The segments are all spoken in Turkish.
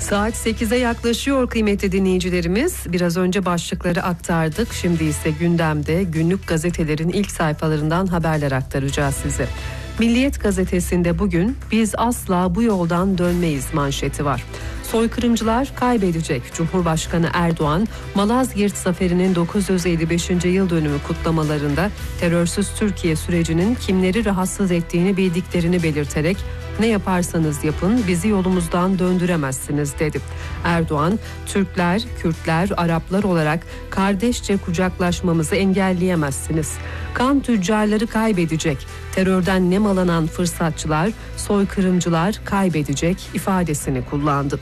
Saat 8'e yaklaşıyor kıymetli dinleyicilerimiz. Biraz önce başlıkları aktardık. Şimdi ise gündemde günlük gazetelerin ilk sayfalarından haberler aktaracağız size. Milliyet gazetesinde bugün "Biz asla bu yoldan dönmeyiz" manşeti var. Soykırımcılar kaybedecek. Cumhurbaşkanı Erdoğan, Malazgirt Zaferi'nin 955. yıl dönümü kutlamalarında terörsüz Türkiye sürecinin kimleri rahatsız ettiğini bildiklerini belirterek "Ne yaparsanız yapın bizi yolumuzdan döndüremezsiniz" dedi. Erdoğan, "Türkler, Kürtler, Araplar olarak kardeşçe kucaklaşmamızı engelleyemezsiniz. Kan tüccarları kaybedecek. Terörden nemalanan fırsatçılar, soykırımcılar kaybedecek" ifadesini kullandı.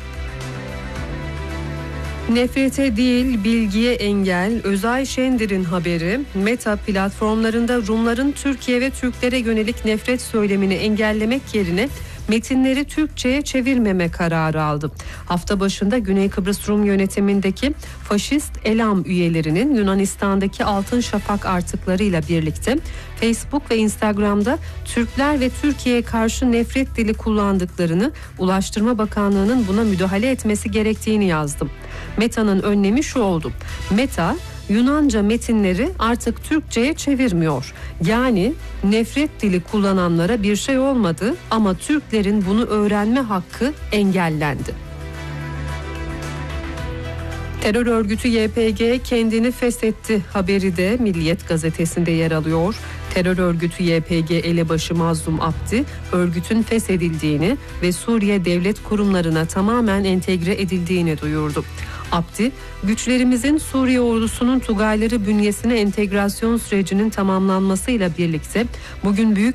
Nefrete değil bilgiye engel. Özay Şendir'in haberi. Meta platformlarında Rumların Türkiye ve Türklere yönelik nefret söylemini engellemek yerine metinleri Türkçe'ye çevirmeme kararı aldı. Hafta başında Güney Kıbrıs Rum yönetimindeki faşist Elam üyelerinin Yunanistan'daki Altın Şafak artıklarıyla birlikte Facebook ve Instagram'da Türkler ve Türkiye'ye karşı nefret dili kullandıklarını, Ulaştırma Bakanlığı'nın buna müdahale etmesi gerektiğini yazdım. Meta'nın önlemi şu oldu. Meta, Yunanca metinleri artık Türkçe'ye çevirmiyor. Yani nefret dili kullananlara bir şey olmadı ama Türklerin bunu öğrenme hakkı engellendi. Terör örgütü YPG kendini feshetti haberi de Milliyet gazetesinde yer alıyor. Terör örgütü YPG elebaşı Mazlum Abdi, örgütün feshedildiğini ve Suriye devlet kurumlarına tamamen entegre edildiğini duyurdu. Abdi, "Güçlerimizin Suriye ordusunun Tugayları bünyesine entegrasyon sürecinin tamamlanmasıyla birlikte bugün büyük